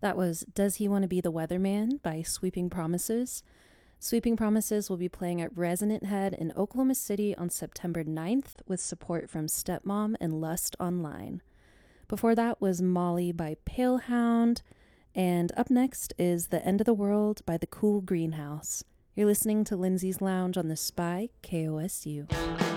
That was Does He Want to Be the Weatherman by Sweeping Promises. Sweeping Promises will be playing at Resonant Head in Oklahoma City on September 9th with support from Stepmom and Lust Online. Before that was Molly by Palehound, and up next is The End of the World by The Cool Greenhouse. You're listening to Lindsay's Lounge on the Spy KOSU.